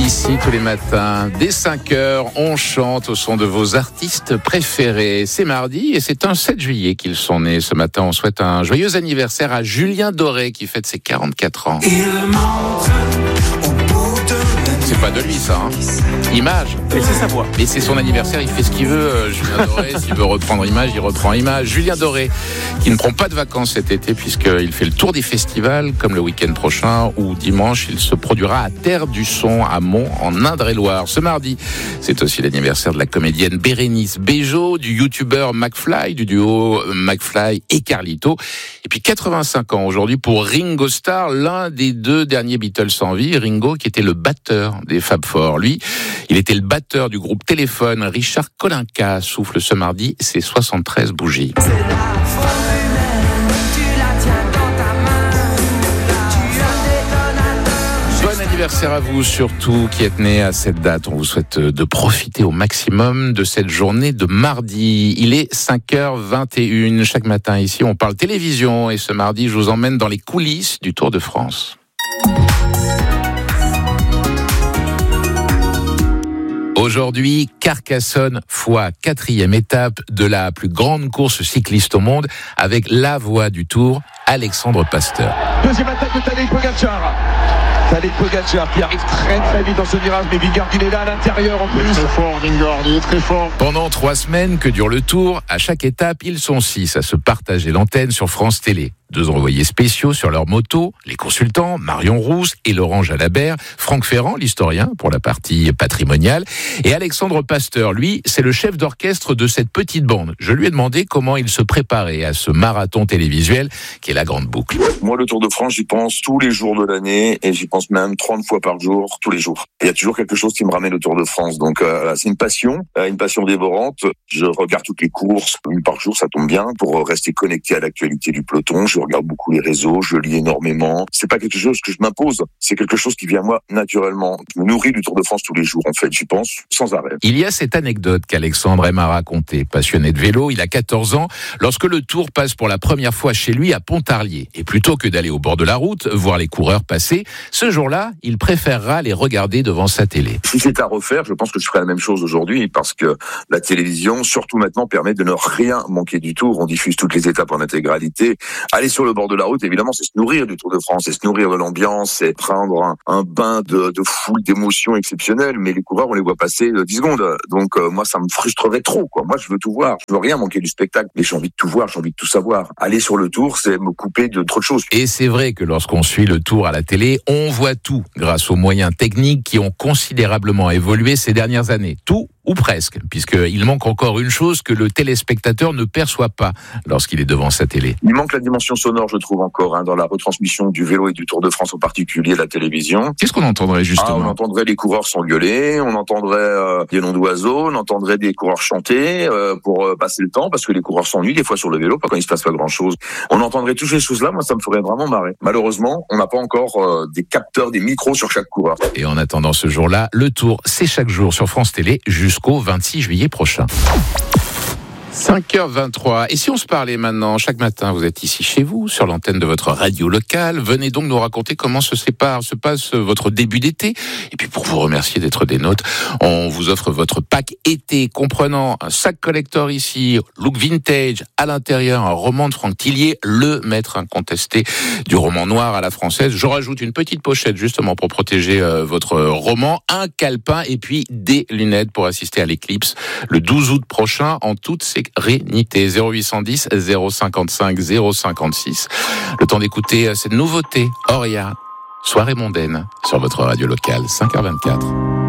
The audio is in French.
Ici, tous les matins, dès 5h, on chante au son de vos artistes préférés. C'est mardi et c'est un 7 juillet qu'ils sont nés. Ce matin, on souhaite un joyeux anniversaire à Julien Doré qui fête ses 44 ans. C'est pas de lui, ça, hein. Image. Mais c'est sa voix. Mais c'est son anniversaire, il fait ce qu'il veut. Julien Doré, s'il veut reprendre Image, il reprend Image. Julien Doré, qui ne prend pas de vacances cet été, puisqu'il fait le tour des festivals, comme le week-end prochain, où dimanche, il se produira à Terre du Son, à Mont, en Indre-et-Loire. Ce mardi, c'est aussi l'anniversaire de la comédienne Bérénice Bejo, du youtubeur McFly, du duo McFly et Carlito. Et puis 85 ans aujourd'hui pour Ringo Starr, l'un des deux derniers Beatles en vie. Ringo, qui était le batteur des Fab Four. Lui, il était le batteur du groupe Téléphone. Richard Kolinka souffle ce mardi ses 73 bougies. Bon anniversaire à vous, surtout qui êtes nés à cette date. On vous souhaite de profiter au maximum de cette journée de mardi. Il est 5h21. Chaque matin ici, on parle télévision. Et ce mardi, je vous emmène dans les coulisses du Tour de France. Aujourd'hui, Carcassonne-Foix, 4e étape de la plus grande course cycliste au monde, avec la voix du Tour, Alexandre Pasteur. Deuxième attaque de Tadej Pogacar. Tadej Pogacar qui arrive très très vite dans ce virage, mais Vingegaard il est là à l'intérieur en plus. Très fort, Vingegaard, il est très fort. Pendant 3 semaines que dure le Tour, à chaque étape, ils sont 6 à se partager l'antenne sur France Télé. 2 envoyés spéciaux sur leur moto, les consultants, Marion Rousse et Laurent Jalabert, Franck Ferrand, l'historien pour la partie patrimoniale, et Alexandre Pasteur, lui, c'est le chef d'orchestre de cette petite bande. Je lui ai demandé comment il se préparait à ce marathon télévisuel qui est la grande boucle. Moi, le Tour de France, j'y pense tous les jours de l'année et j'y pense même 30 fois par jour, tous les jours. Il y a toujours quelque chose qui me ramène au Tour de France. Donc, c'est une passion dévorante. Je regarde toutes les courses, une par jour, ça tombe bien, pour rester connecté à l'actualité du peloton. Je regarde beaucoup les réseaux, je lis énormément. C'est pas quelque chose que je m'impose, c'est quelque chose qui vient à moi naturellement. Je me nourris du Tour de France tous les jours, en fait, j'y pense sans arrêt. Il y a cette anecdote qu'Alexandre aime à raconter. Passionné de vélo, il a 14 ans, lorsque le Tour passe pour la première fois chez lui à Pontarlier. Et plutôt que d'aller au bord de la route, voir les coureurs passer, ce jour-là, il préférera les regarder devant sa télé. Si c'est à refaire, je pense que je ferai la même chose aujourd'hui, parce que la télévision, surtout maintenant, permet de ne rien manquer du Tour. On diffuse toutes les étapes en intégralité. Aller sur le bord de la route, évidemment, c'est se nourrir du Tour de France, c'est se nourrir de l'ambiance, c'est prendre un bain de foule, d'émotions exceptionnelles. Mais les coureurs, on les voit passer 10 secondes. Donc moi, ça me frustrerait trop, quoi. Moi, je veux tout voir. Je veux rien manquer du spectacle. Mais j'ai envie de tout voir, j'ai envie de tout savoir. Aller sur le Tour, c'est me couper de trop de choses. Et c'est vrai que lorsqu'on suit le Tour à la télé, on voit tout grâce aux moyens techniques qui ont considérablement évolué ces dernières années. Tout ou presque, puisqu'il manque encore une chose que le téléspectateur ne perçoit pas lorsqu'il est devant sa télé. Il manque la dimension sonore, je trouve encore, dans la retransmission du vélo et du Tour de France, en particulier à la télévision. Qu'est-ce qu'on entendrait justement ? On entendrait les coureurs s'engueuler, on entendrait des noms d'oiseaux, on entendrait des coureurs chanter pour passer le temps, parce que les coureurs s'ennuient des fois sur le vélo, pas quand il se passe pas grand-chose. On entendrait toutes ces choses-là, moi ça me ferait vraiment marrer. Malheureusement, on n'a pas encore des capteurs, des micros sur chaque coureur. Et en attendant ce jour-là, le Tour, c'est chaque jour sur France Télé jusqu'au 26 juillet prochain. 5h23. Et si on se parlait maintenant, chaque matin, vous êtes ici chez vous, sur l'antenne de votre radio locale. Venez donc nous raconter comment se passe votre début d'été. Et puis pour vous remercier d'être des nôtres, on vous offre votre pack été comprenant un sac collector ici, look vintage, à l'intérieur un roman de Franck Tillier, le maître incontesté du roman noir à la française. Je rajoute une petite pochette justement pour protéger votre roman, un calepin et puis des lunettes pour assister à l'éclipse le 12 août prochain en toute sécurité. 0810 055 056. Le temps d'écouter cette nouveauté, Oria, soirée mondaine, sur votre radio locale, 5h24.